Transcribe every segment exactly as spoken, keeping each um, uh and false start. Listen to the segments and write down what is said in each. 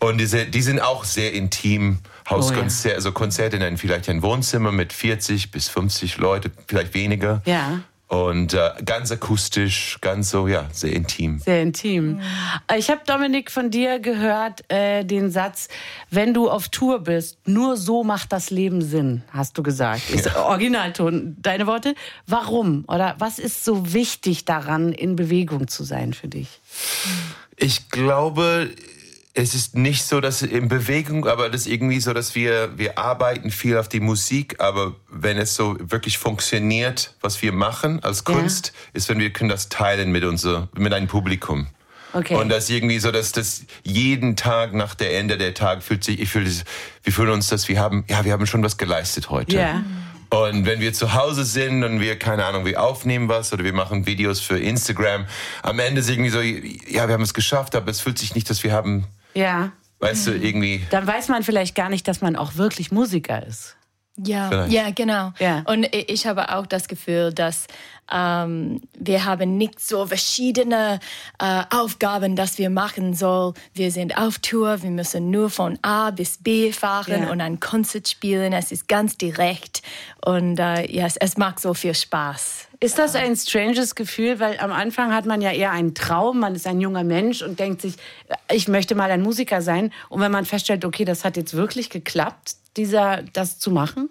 Und diese, die sind auch sehr intim. Hauskonzerte, oh, ja. also Konzerte in einem, vielleicht ein Wohnzimmer mit vierzig bis fünfzig Leute, vielleicht weniger. Ja. Und äh, ganz akustisch, ganz so, ja, sehr intim. Sehr intim. Mhm. Ich habe, Dominik, von dir gehört äh, den Satz, wenn du auf Tour bist, nur so macht das Leben Sinn, hast du gesagt. Ist ja. Originalton, deine Worte. Warum? Oder was ist so wichtig daran, in Bewegung zu sein für dich? Ich glaube, es ist nicht so, dass in Bewegung, aber das ist irgendwie so, dass wir, wir arbeiten viel auf die Musik, aber wenn es so wirklich funktioniert, was wir machen als Kunst, ja. ist, wenn wir können das teilen mit unser, mit einem Publikum. Okay. Und das irgendwie so, dass das jeden Tag nach der Ende der Tag fühlt sich, ich fühle, wir fühlen uns, dass wir haben, ja, wir haben schon was geleistet heute. Ja. Und wenn wir zu Hause sind und wir, keine Ahnung, wir aufnehmen was oder wir machen Videos für Instagram, am Ende ist irgendwie so, ja, wir haben es geschafft, aber es fühlt sich nicht, dass wir haben, ja. weißt du, irgendwie. Dann weiß man vielleicht gar nicht, dass man auch wirklich Musiker ist. Ja, Vielleicht. ja, genau. Ja. Und ich habe auch das Gefühl, dass ähm, wir haben nicht so verschiedene äh, Aufgaben, dass wir machen sollen. Wir sind auf Tour, wir müssen nur von A bis B fahren ja. und ein Konzert spielen. Es ist ganz direkt und äh, ja, es, es macht so viel Spaß. Ist das ein stranges Gefühl? Weil am Anfang hat man ja eher einen Traum, man ist ein junger Mensch und denkt sich, ich möchte mal ein Musiker sein. Und wenn man feststellt, okay, das hat jetzt wirklich geklappt, dieser, das zu machen?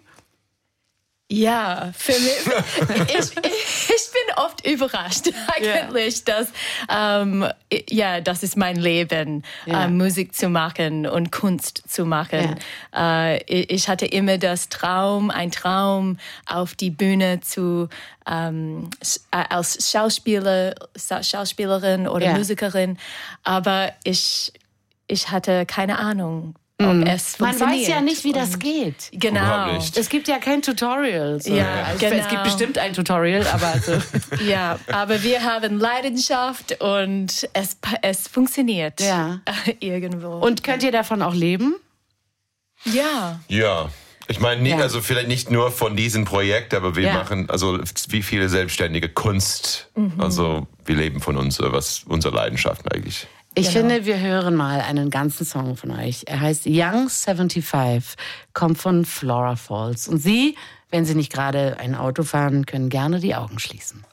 Ja, für mich, ich, ich, ich bin oft überrascht eigentlich, yeah. dass ähm, ja, das ist mein Leben, yeah. äh, Musik zu machen und Kunst zu machen. Yeah. Äh, ich hatte immer das Traum, ein Traum, auf die Bühne zu ähm, als Schauspieler, Schauspielerin oder yeah. Musikerin, aber ich ich hatte keine Ahnung. Mm. Es Man weiß ja nicht, wie das geht. Genau. Es gibt ja kein Tutorial. So. Ja, also genau. Es gibt bestimmt ein Tutorial, aber also. Ja, aber wir haben Leidenschaft und es, es funktioniert. Ja. Irgendwo. Und könnt ihr davon auch leben? Ja. Ja. Ich meine, ja. also vielleicht nicht nur von diesem Projekt, aber wir ja. machen, also wie viele selbstständige Kunst. Mhm. Also wir leben von uns, was unsere Leidenschaften eigentlich. Ich genau. finde, wir hören mal einen ganzen Song von euch. Er heißt Young seventy-five, kommt von Flora Falls. Und Sie, wenn Sie nicht gerade ein Auto fahren, können gerne die Augen schließen.